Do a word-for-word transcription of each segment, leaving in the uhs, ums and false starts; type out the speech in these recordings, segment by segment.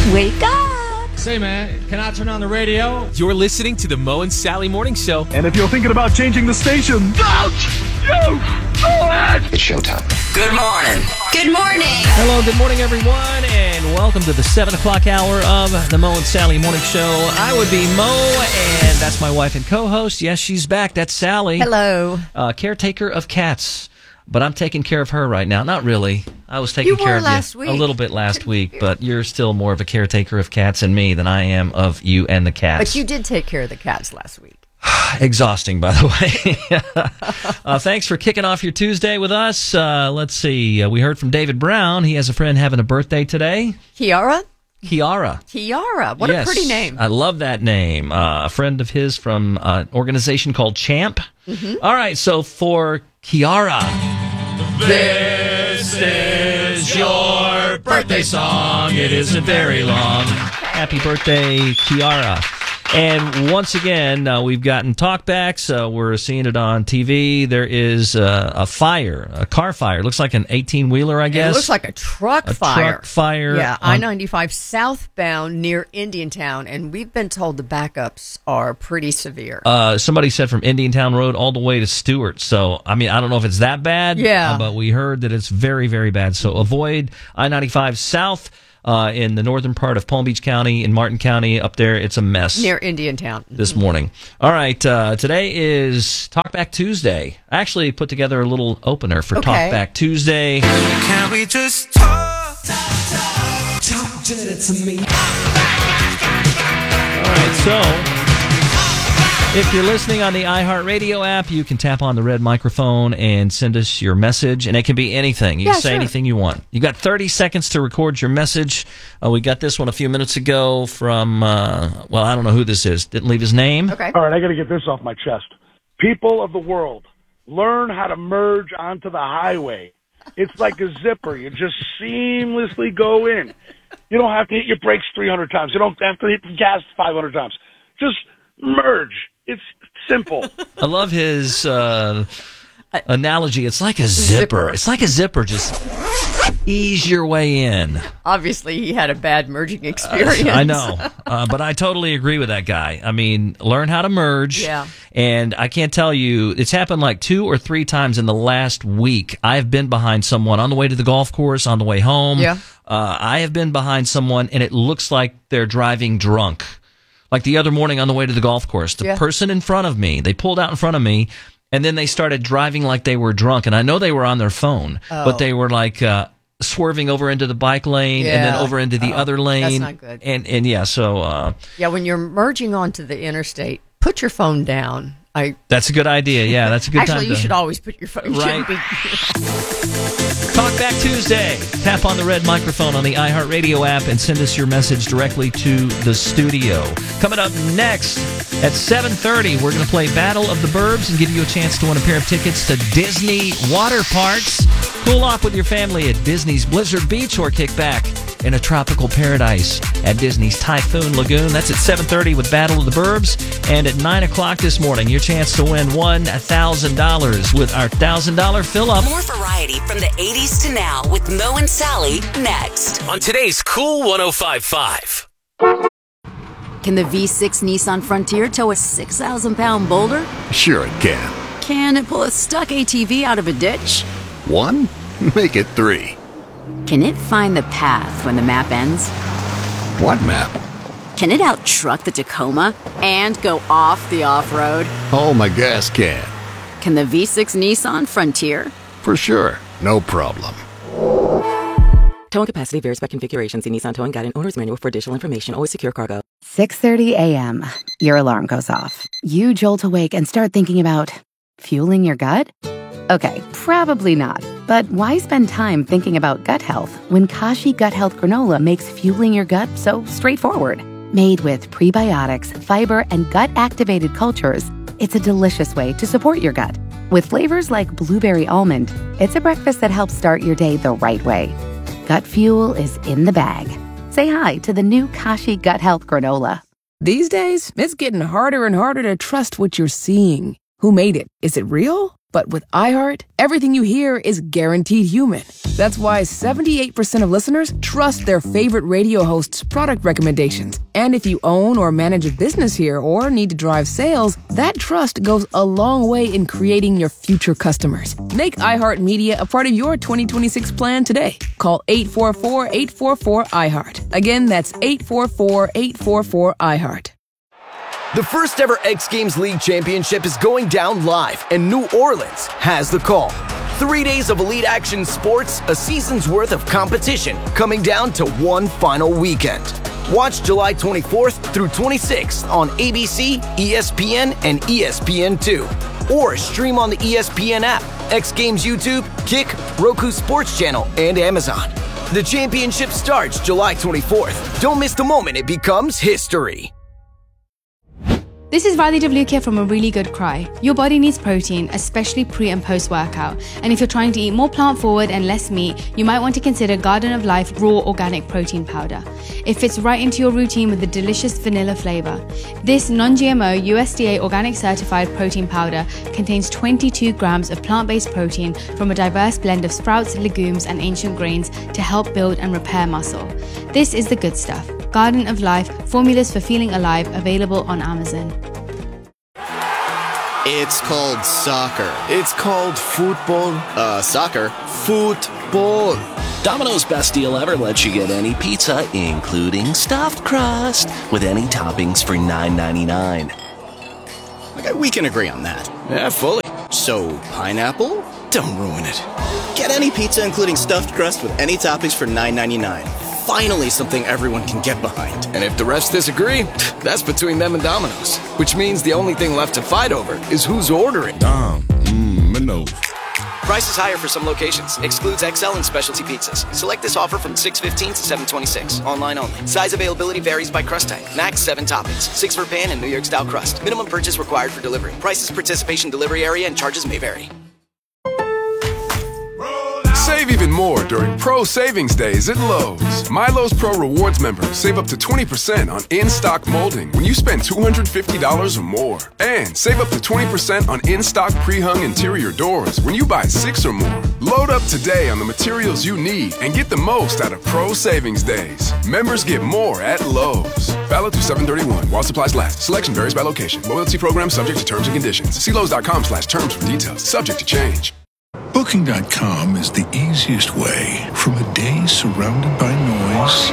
Wake up! Say, man, can I turn on the radio? You're listening to the Mo and Sally Morning Show. And if you're thinking about changing the station, don't you do it! It's showtime. Good morning. Good morning! Hello, good morning, everyone, and welcome to the seven o'clock hour of the Mo and Sally Morning Show. I would be Mo, and that's my wife and co-host. Yes, she's back. That's Sally. Hello. Uh, caretaker of cats. But I'm taking care of her right now. Not really. I was taking You care were of last you week. a little bit last week, but you're still more of a caretaker of cats and me than I am of you and the cats. But you did take care of the cats last week. Exhausting, by the way. uh, thanks for kicking off your Tuesday with us. Uh, let's see. Uh, we heard from David Brown. He has a friend having a birthday today. Kiara? Kiara. Kiara. What Yes, a pretty name. I love that name. Uh, a friend of his from uh, an organization called Champ. Mm-hmm. All right, so for Kiara, this is your birthday song. It isn't very long. Happy birthday, Kiara. And once again, uh, we've gotten talkbacks. Uh, we're seeing it on T V. There is uh, a fire, a car fire. It looks like an eighteen-wheeler, I guess. It looks like a truck a fire. truck fire. Yeah, on- I ninety-five southbound near Indiantown, and we've been told the backups are pretty severe. Uh, somebody said from Indiantown Road all the way to Stewart. So, I mean, I don't know if it's that bad. Yeah. Uh, but we heard that it's very, very bad. So avoid I ninety-five south uh, in the northern part of Palm Beach County, in Martin County. Up there, it's a mess. Near Indiantown. This morning. All right. Uh, today is Talkback Tuesday. I actually put together a little opener for Okay. Talkback Tuesday. Can we just talk? Talk to me. All right, so if you're listening on the iHeartRadio app, you can tap on the red microphone and send us your message, and it can be anything. You Yeah, can say sure. anything you want. You got thirty seconds to record your message. Uh, we got this one a few minutes ago from, uh, well, I don't know who this is. Didn't leave his name. Okay. All right, I got to get this off my chest. People of the world, learn how to merge onto the highway. It's like a zipper. You just seamlessly go in. You don't have to hit your brakes three hundred times. You don't have to hit the gas five hundred times. Just merge. It's simple. I love his uh, analogy. It's like a zipper. Zipper. It's like a zipper. Just ease your way in. Obviously, he had a bad merging experience. I know, uh, but I totally agree with that guy. I mean, learn how to merge. Yeah. And I can't tell you, it's happened like two or three times in the last week. I've been behind someone on the way to the golf course, on the way home. Yeah. Uh, I have been behind someone, and it looks like they're driving drunk. Like the other morning on the way to the golf course, the Yeah. person in front of me, they pulled out in front of me, and then they started driving like they were drunk. And I know they were on their phone, Oh. but they were like uh, swerving over into the bike lane and then Yeah. over into the Oh, other lane. that's not good. And and yeah, so uh, Yeah, when you're merging onto the interstate, put your phone down. I that's a good idea. Yeah, that's a good Actually, time you to should always put your phone. you Right. shouldn't be- Talk Back Tuesday. Tap on the red microphone on the iHeartRadio app and send us your message directly to the studio. Coming up next at seven thirty, we're going to play Battle of the Burbs and give you a chance to win a pair of tickets to Disney water parks. Cool off with your family at Disney's Blizzard Beach or kick back in a tropical paradise at Disney's Typhoon Lagoon. That's at seven thirty with Battle of the Burbs. And at nine o'clock this morning, your chance to win one thousand dollars with our one thousand dollars fill-up. More variety from the eighties to now with Mo and Sally next. On today's Cool one oh five point five. Can the V six Nissan Frontier tow a six thousand pound boulder? Sure it can. Can it pull a stuck A T V out of a ditch? One? Make it three. Can it find the path when the map ends? What map? Can it out-truck the Tacoma and go off the off-road? Oh, my gas can. Can the V six Nissan Frontier? For sure. No problem. Towing capacity varies by configuration. See Nissan Towing Guide and Owner's Manual for additional information. Always secure cargo. six thirty a.m. Your alarm goes off. You jolt awake and start thinking about fueling your gut? Okay, probably not. But why spend time thinking about gut health when Kashi Gut Health Granola makes fueling your gut so straightforward? Made with prebiotics, fiber, and gut-activated cultures, it's a delicious way to support your gut. With flavors like blueberry almond, it's a breakfast that helps start your day the right way. Gut fuel is in the bag. Say hi to the new Kashi Gut Health Granola. These days, it's getting harder and harder to trust what you're seeing. Who made it? Is it real? But with iHeart, everything you hear is guaranteed human. That's why seventy-eight percent of listeners trust their favorite radio host's product recommendations. And if you own or manage a business here or need to drive sales, that trust goes a long way in creating your future customers. Make iHeartMedia a part of your twenty twenty-six plan today. Call eight four four, eight four four, iHeart. Again, that's eight four four, eight four four, iHeart. The first ever X Games League Championship is going down live, and New Orleans has the call. Three days of elite action sports, a season's worth of competition, coming down to one final weekend. Watch July twenty-fourth through twenty-sixth on A B C, E S P N, and E S P N two. Or stream on the E S P N app, X Games YouTube, Kick, Roku Sports Channel, and Amazon. The championship starts July twenty-fourth. Don't miss the moment it becomes history. This is Radhi Devlukia from A Really Good Cry. Your body needs protein, especially pre and post workout. And if you're trying to eat more plant forward and less meat, you might want to consider Garden of Life Raw Organic Protein Powder. It fits right into your routine with the delicious vanilla flavor. This non-G M O U S D A organic certified protein powder contains twenty-two grams of plant-based protein from a diverse blend of sprouts, legumes, and ancient grains to help build and repair muscle. This is the good stuff. Garden of Life, formulas for feeling alive, available on Amazon. It's called soccer. It's called football. Uh, soccer. Football. Domino's best deal ever lets you get any pizza, including stuffed crust, with any toppings for nine ninety-nine. Okay, we can agree on that. Yeah, fully. So, pineapple? Don't ruin it. Get any pizza, including stuffed crust, with any toppings for nine ninety-nine. Finally something everyone can get behind. And if the refs disagree, that's between them and Domino's. Which means the only thing left to fight over is who's ordering. Dom, mmm, no. Price is higher for some locations. Excludes X L and specialty pizzas. Select this offer from six fifteen to seven twenty-six. Online only. Size availability varies by crust type. Max seven toppings. Six for pan and New York style crust. Minimum purchase required for delivery. Prices, participation, delivery area, and charges may vary. Save even more during Pro Savings Days at Lowe's. My Lowe's Pro Rewards members save up to twenty percent on in-stock molding when you spend two hundred fifty dollars or more. And save up to twenty percent on in-stock pre-hung interior doors when you buy six or more. Load up today on the materials you need and get the most out of Pro Savings Days. Members get more at Lowe's. Valid through seven thirty-one while supplies last. Selection varies by location. Loyalty program subject to terms and conditions. See Lowe's.com slash terms for details. Subject to change. Booking dot com is the easiest way from a day surrounded by noise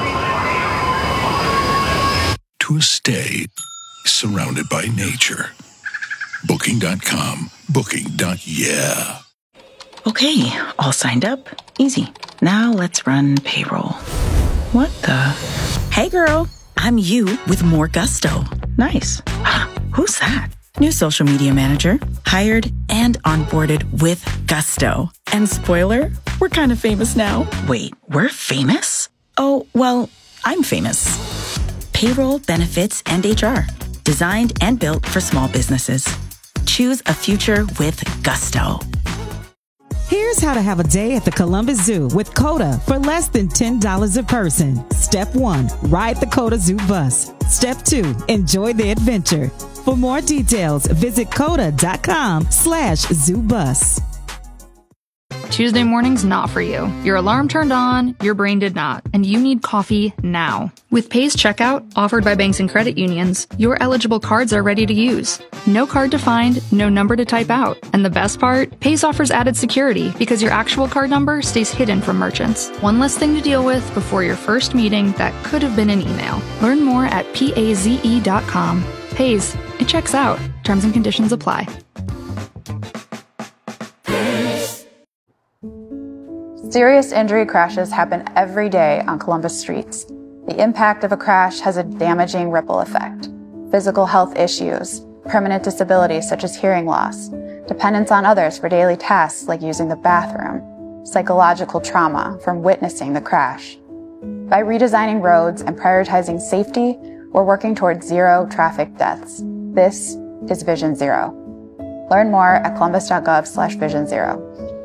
to a stay surrounded by nature. Booking dot com. Booking. Yeah. Okay, all signed up. Easy. Now let's run payroll. What the? Hey girl, I'm you with more gusto. Nice. Who's that? New social media manager, hired and onboarded with gusto. And spoiler, we're kind of famous now. Wait, we're famous? Oh, well, I'm famous. Payroll, benefits, and H R. Designed and built for small businesses. Choose a future with gusto. Here's how to have a day at the Columbus Zoo with COTA for less than ten dollars a person. Step one, ride the COTA Zoo bus. Step two, enjoy the adventure. For more details, visit coda.com slash zoo bus. Tuesday morning's not for you. Your alarm turned on, your brain did not, and you need coffee now. With Pace Checkout, offered by banks and credit unions, your eligible cards are ready to use. No card to find, no number to type out. And the best part? Pace offers added security because your actual card number stays hidden from merchants. One less thing to deal with before your first meeting that could have been an email. Learn more at paze dot com. Paze. It checks out. Terms and conditions apply. Serious injury crashes happen every day on Columbus streets. The impact of a crash has a damaging ripple effect. Physical health issues, permanent disabilities such as hearing loss, dependence on others for daily tasks like using the bathroom, psychological trauma from witnessing the crash. By redesigning roads and prioritizing safety, we're working towards zero traffic deaths. This is Vision Zero. Learn more at columbus.gov slash vision zero.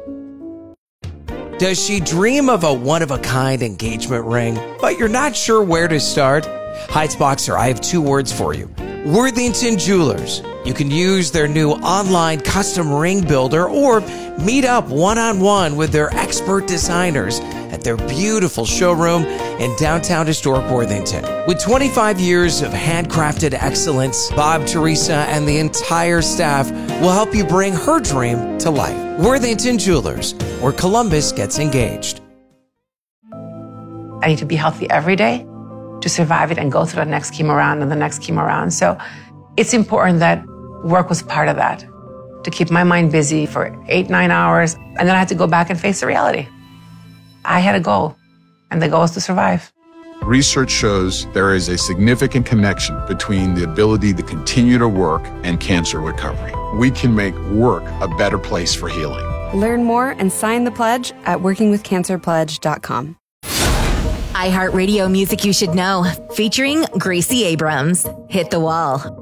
Does she dream of a one-of-a-kind engagement ring, but you're not sure where to start? Heights Boxer, I have two words for you. Worthington Jewelers. You can use their new online custom ring builder or meet up one-on-one with their expert designers at their beautiful showroom in downtown historic Worthington. With twenty-five years of handcrafted excellence, Bob, Teresa, and the entire staff will help you bring her dream to life. Worthington Jewelers, where Columbus gets engaged. I need to be healthy every day to survive it and go through the next chemo round and the next chemo round. So it's important that work was part of that, to keep my mind busy for eight, nine hours. And then I had to go back and face the reality. I had a goal, and the goal is to survive. Research shows there is a significant connection between the ability to continue to work and cancer recovery. We can make work a better place for healing. Learn more and sign the pledge at working with cancer pledge dot com. iHeartRadio Music You Should Know, featuring Gracie Abrams. Hit the Wall.